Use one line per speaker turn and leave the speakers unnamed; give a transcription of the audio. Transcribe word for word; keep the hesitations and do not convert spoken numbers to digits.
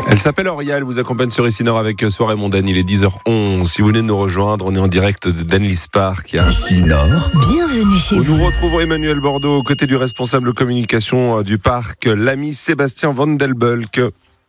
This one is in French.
Elle s'appelle Auria, elle vous accompagne sur Ici Nord avec Soirée Mondaine. Il est dix heures onze. Si vous venez de nous rejoindre, on est en direct de Denlis Park.
Ici Nord.
Bienvenue chez
Où
vous.
nous retrouvons Emmanuel Bordeaux aux côtés du responsable communication du parc, l'ami Sébastien Van Delbulck.